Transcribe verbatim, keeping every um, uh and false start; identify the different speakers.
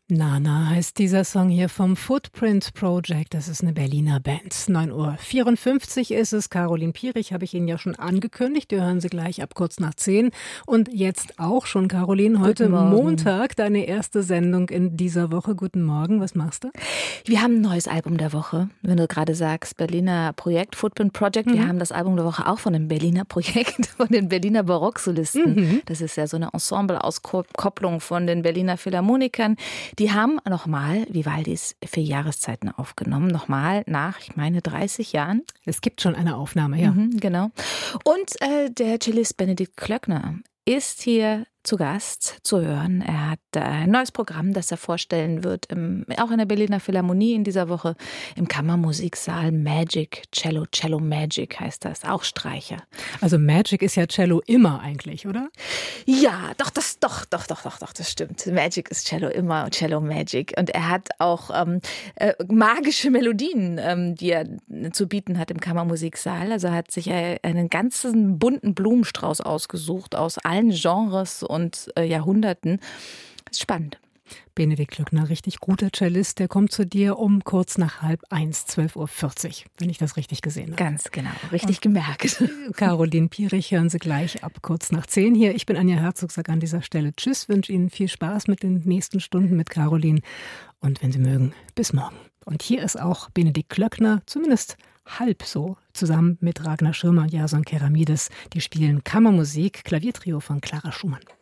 Speaker 1: Nana heißt dieser Song hier vom Footprint Project. Das ist eine Berliner Band. neun Uhr vierundfünfzig ist es. Caroline Pierich habe ich Ihnen ja schon angekündigt. Wir hören sie gleich ab kurz nach zehn. Und jetzt auch schon, Caroline, heute Montag, deine erste Sendung in dieser Woche. Guten Morgen, was machst du?
Speaker 2: Wir haben ein neues Album der Woche. Wenn du gerade sagst, Berliner Projekt, Footprint Project. Mhm. Wir haben das Album der Woche auch von dem Berliner Projekt, von den Berliner Barocksolisten. Mhm. Das ist ja so eine Ensemble-Auskopplung von den Berliner Philharmonikern. Die haben nochmal Vivaldis Vier Jahreszeiten aufgenommen. Nochmal nach, ich meine, dreißig Jahren.
Speaker 1: Es gibt schon eine Aufnahme, ja.
Speaker 2: Mhm, genau. Und äh, der Cellist Benedikt Klöckner ist hier zu Gast zu hören. Er hat ein neues Programm, das er vorstellen wird, im, auch in der Berliner Philharmonie in dieser Woche, im Kammermusiksaal Magic, Cello, Cello Magic heißt das, auch Streicher.
Speaker 1: Also Magic ist ja Cello immer eigentlich, oder?
Speaker 2: Ja, doch, das, doch, doch, doch, doch, doch, das stimmt. Magic ist Cello immer, Cello Magic. Und er hat auch ähm, äh, magische Melodien, ähm, die er zu bieten hat im Kammermusiksaal. Also er hat sich äh, einen ganzen bunten Blumenstrauß ausgesucht aus allen Genres und äh, Jahrhunderten. Spannend.
Speaker 1: Benedikt Klöckner, richtig guter Cellist, der kommt zu dir um kurz nach halb eins, zwölf Uhr vierzig, wenn ich das richtig gesehen habe.
Speaker 2: Ganz genau, richtig und gemerkt.
Speaker 1: Caroline Pierich hören Sie gleich ab kurz nach zehn hier. Ich bin Anja Herzog, sage an dieser Stelle Tschüss, wünsche Ihnen viel Spaß mit den nächsten Stunden mit Caroline und wenn Sie mögen, bis morgen. Und hier ist auch Benedikt Klöckner, zumindest halb so, zusammen mit Ragnar Schirmer und Jason Keramides. Die spielen Kammermusik, Klaviertrio von Clara Schumann.